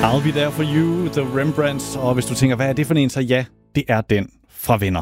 I'll Be There For You, The Rembrandts. Og hvis du tænker, hvad er det for en, så ja, det er den fra Venner.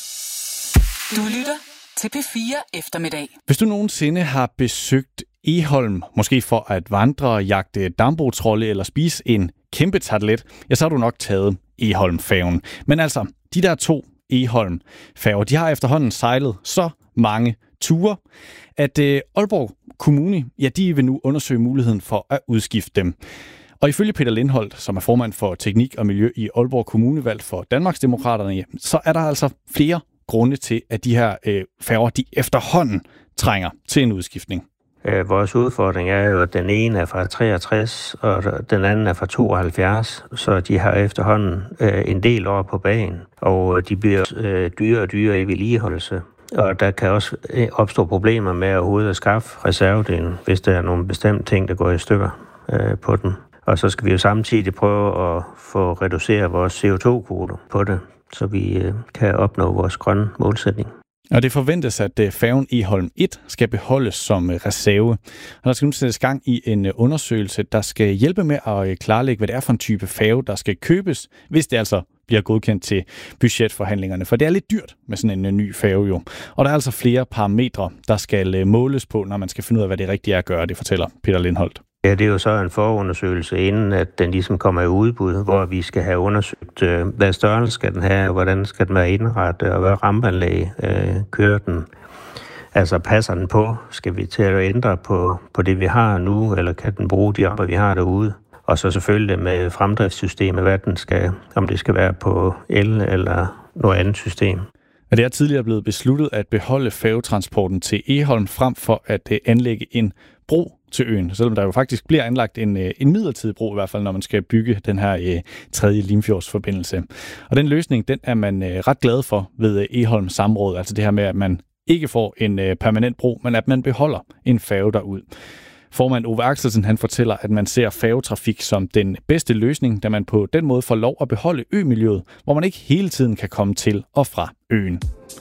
Du lytter til P4 Eftermiddag. Hvis du nogensinde har besøgt Egholm, måske for at vandre, jagte dambrugtrolde eller spise en kæmpe tartelet, ja, så har du nok taget Egholm-færgen. Men altså, de der 2 Egholm-færger, de har efterhånden sejlet så mange ture, at Aalborg Kommune, ja, de vil nu undersøge muligheden for at udskifte dem. Og ifølge Peter Lindholt, som er formand for teknik og miljø i Aalborg Kommune, valgt for Danmarksdemokraterne, ja, så er der altså flere grunde til, at de her færger, de efterhånden trænger til en udskiftning. Vores udfordring er jo, at den ene er fra 63, og den anden er fra 72, så de har efterhånden en del år på bagen, og de bliver dyrere og dyrere i vedligeholdelse. Og der kan også opstå problemer med overhovedet at skaffe reservedelen, hvis der er nogle bestemte ting, der går i stykker på den. Og så skal vi jo samtidig prøve at få reduceret vores CO2-kvoter på det, så vi kan opnå vores grønne målsætning. Og det forventes, at færgen Egholm 1 skal beholdes som reserve. Og der skal nu sættes gang i en undersøgelse, der skal hjælpe med at klarlægge, hvad det er for en type færge, der skal købes, hvis det altså bliver godkendt til budgetforhandlingerne. For det er lidt dyrt med sådan en ny færge jo. Og der er altså flere parametre, der skal måles på, når man skal finde ud af, hvad det rigtige er at gøre. Det fortæller Peter Lindholt. Ja, det er jo så en forundersøgelse, inden at den ligesom kommer i udbud, hvor vi skal have undersøgt, hvad størrelse skal den have, og hvordan skal den være indrettet, og hvad rampeanlæg kører den. Altså passer den på? Skal vi til at ændre på det, vi har nu, eller kan den bruge de ramper, vi har derude? Og så selvfølgelig med fremdriftssystemet, hvad den skal, om det skal være på el eller noget andet system. Og det er tidligere blevet besluttet at beholde færgetransporten til Egholm frem for at anlægge en bro til øen, selvom der jo faktisk bliver anlagt en midlertidig bro, i hvert fald når man skal bygge den her tredje Limfjordsforbindelse. Og den løsning, den er man ret glad for ved Egholm Samråd, altså det her med, at man ikke får en permanent bro, men at man beholder en færge derud. Formand Ove Axelsen, han fortæller, at man ser færgetrafik som den bedste løsning, da man på den måde får lov at beholde ømiljøet, hvor man ikke hele tiden kan komme til og fra øen.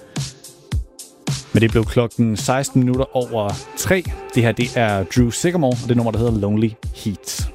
Men det blev klokken 16 minutter over 3. Det her, det er Drew Sycamore, og det nummer, der hedder Lonely Heat.